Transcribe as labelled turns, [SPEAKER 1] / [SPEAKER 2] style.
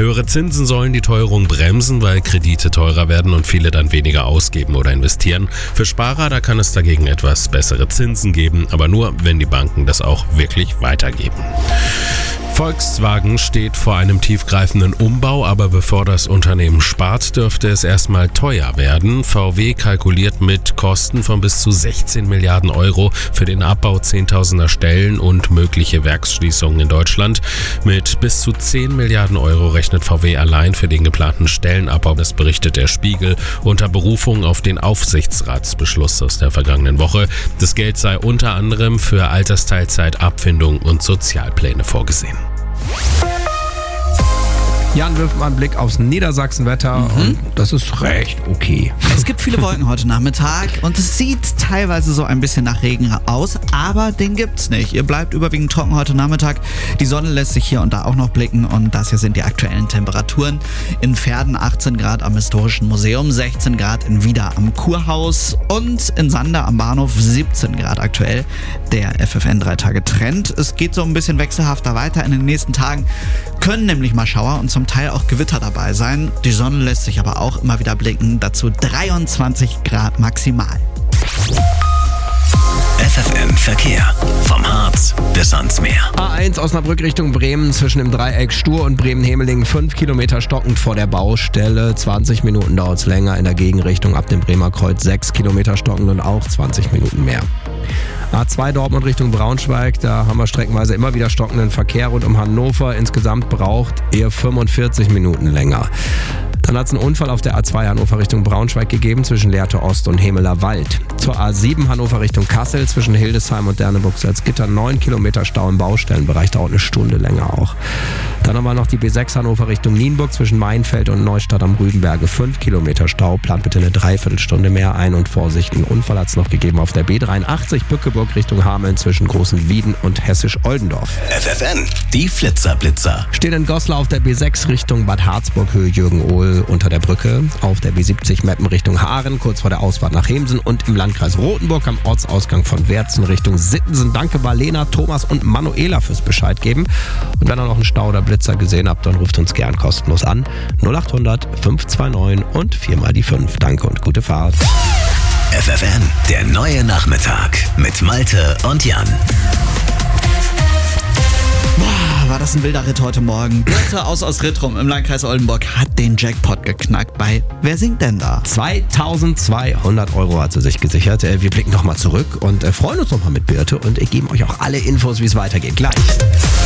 [SPEAKER 1] Höhere Zinsen sollen die Teuerung bremsen, weil Kredite teurer werden und viele dann weniger ausgeben oder investieren. Für Sparer, da kann es dagegen etwas bessere Zinsen geben, aber nur, wenn die Banken das auch wirklich weitergeben. Volkswagen steht vor einem tiefgreifenden Umbau, aber bevor das Unternehmen spart, dürfte es erstmal teuer werden. VW kalkuliert mit Kosten von bis zu 16 Milliarden Euro für den Abbau 10.000er Stellen und mögliche Werksschließungen in Deutschland. Mit bis zu 10 Milliarden Euro rechnet VW allein für den geplanten Stellenabbau, das berichtet der Spiegel, unter Berufung auf den Aufsichtsratsbeschluss aus der vergangenen Woche. Das Geld sei unter anderem für Altersteilzeit, Abfindung und Sozialpläne vorgesehen.
[SPEAKER 2] Jan wirft mal einen Blick aufs Niedersachsenwetter und das ist recht okay.
[SPEAKER 3] Es gibt viele Wolken heute Nachmittag und es sieht teilweise so ein bisschen nach Regen aus, aber den gibt's nicht. Ihr bleibt überwiegend trocken heute Nachmittag. Die Sonne lässt sich hier und da auch noch blicken und das hier sind die aktuellen Temperaturen. In Verden 18 Grad am Historischen Museum, 16 Grad in Wieder am Kurhaus und in Sander am Bahnhof 17 Grad aktuell. Der FFN 3-Tage-Trend. Es geht so ein bisschen wechselhafter weiter in den nächsten Tagen. Können nämlich mal Schauer und zum Teil auch Gewitter dabei sein. Die Sonne lässt sich aber auch immer wieder blicken. Dazu 23 Grad maximal.
[SPEAKER 4] FFN Verkehr. Vom Harz bis ans Meer.
[SPEAKER 2] A1 Osnabrück Richtung Bremen zwischen dem Dreieck Stur und Bremen-Hemeling 5 Kilometer stockend vor der Baustelle. 20 Minuten dauert es länger in der Gegenrichtung ab dem Bremer Kreuz. 6 Kilometer stockend und auch 20 Minuten mehr. A2 Dortmund Richtung Braunschweig, da haben wir streckenweise immer wieder stockenden Verkehr rund um Hannover. Insgesamt braucht ihr 45 Minuten länger. Dann hat es einen Unfall auf der A2 Hannover Richtung Braunschweig gegeben zwischen Lehrte Ost und Hemeler Wald. Zur A7 Hannover Richtung Kassel zwischen Hildesheim und Derneburg-Salzgitter 9 Kilometer Stau im Baustellenbereich, dauert eine Stunde länger auch. Dann haben wir noch die B6 Hannover Richtung Nienburg zwischen Mainfeld und Neustadt am Rüdenberge 5 Kilometer Stau. Plant bitte eine Dreiviertelstunde mehr ein und Vorsicht, einen Unfall hat es noch gegeben auf der B83 Bückeburg Richtung Hameln zwischen Großenwieden und Hessisch-Oldendorf.
[SPEAKER 4] FFN, die Flitzer-Blitzer.
[SPEAKER 2] Stehen in Goslar auf der B6 Richtung Bad Harzburg Höhe Jürgen-Ohl unter der Brücke. Auf der B70 Meppen Richtung Haaren, kurz vor der Ausfahrt nach Hemsen und im Landkreis Rothenburg am Ortsausgang von Werzen Richtung Sittensen. Danke Marlena, Thomas und Manuela fürs Bescheid geben. Und wenn ihr noch einen Stau oder Blitzer gesehen habt, dann ruft uns gern kostenlos an. 0800 529 und 4 die 5. Danke und gute Fahrt.
[SPEAKER 4] FFN, der neue Nachmittag mit Malte und Jan.
[SPEAKER 3] Boah, war das ein wilder Ritt heute Morgen. Birte aus Rittrum im Landkreis Oldenburg hat den Jackpot geknackt bei Wer singt denn da?
[SPEAKER 2] 2200 Euro hat sie sich gesichert. Wir blicken nochmal zurück und freuen uns nochmal mit Birte und geben euch auch alle Infos, wie es weitergeht. Gleich.